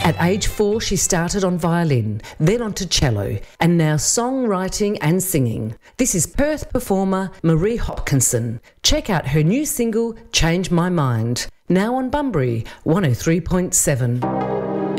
At age 4, she started on violin, then onto cello, and now songwriting and singing. This is Perth performer Marie Hopkinson. Check out her new single, Change My Mind, now on Bunbury 103.7.